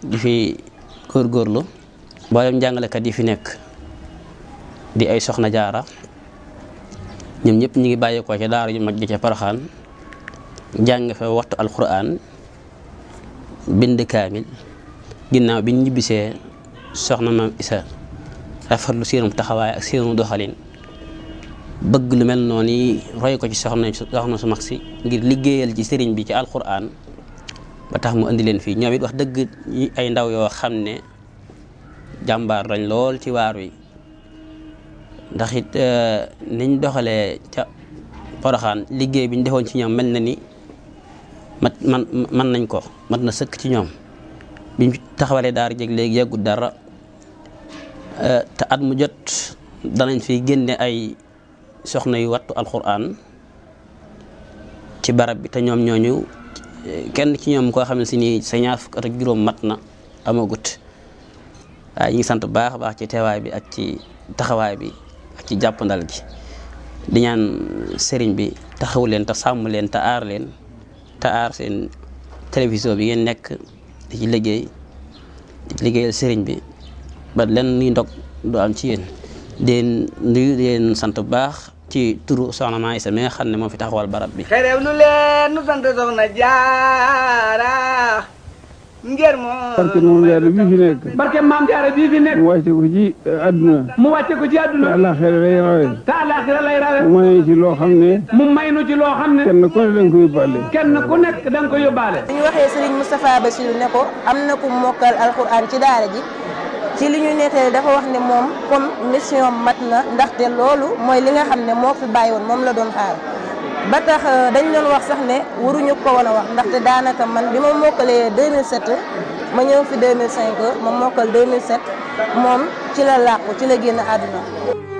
di fi góorgóorlu mboolem jàngalekat yi fi nekk di ay soxna jaara ñoom ñëpp ñu ngi bàyyeekoo ca daara ju mag ji ca Poroxaan jàng fa wattu alquran bind kaamil ginnaaw bi ñu ñibbisee soxna Maam Isa rafetlu seenum taxawaay ak seenum doxalin bëgg lu mel noonu yi roy ko ci soxna su mag si ngir liggéeyal ci sëriñ bi ci alquran ba tax mu indi leen fii ñoom it wax dëgg ay ndaw yoo xam ne jàmbaar lañ lool ci waar wi ndax it niñ doxalee ca Poroxaan liggéey bi ñu defoon ci ñoom mel na ni man nañ ko mat na sëkk ci ñoom biñ taxawalee daara jeg léegi yàggut dara te at mu jot danañ fi génne ay soxna yu wattu alquran ci barab bi te ñoom ñooñu kenn ci ñoom koo xam ne si nii sa ñaar fukk at ak juróom mat na amagut waaye ñu ngi sant baax a baax ci teewaay bi ak ci taxawaay bi ak ci jàppandal gi di ñaan sëriñ bi taxaw leen te sàmm leen te aar leen te aar seen télévision bi ngeen nekk di ci liggéeyal sëriñ bi ba len ni ndog du am ci yéen den nuyu leen sant bu baax ci turu soxna Maam Isa mi nga xam ne moo fi taxawal barab bi xerew nu leen nu sant soxna jaara ngir moo barke Maam Jaara bii fi nekk barke Maam Jaara bii fi nekk mu wàcce ko ci àdduna mu wàcce ko ci àdduna te àllaaxira lay rawe te àllaaxira lay rawe mu may ci loo xam ne mu may nu ci loo xam ne kenn ku ne danga ko yóbbaale kenn ku nekk danga ko yóbbaale ñu waxee Serigne Moustapha Bassirou ne ko am na ku mokkal alxuraan ci daara ji ci li ñu nettali dafa wax ne moom comme mission mat na ndaxte loolu mooy li nga xam ne moo fi bàyyi woon moom la doon xaar ba tax dañ doon wax sax ne waruñu ko woon a wax ndaxte daanaka man bi ma mokkalee 2007 ma ñëw fi 2005 ma mokkal 2007 moom ci la làqu ci la génn àdduna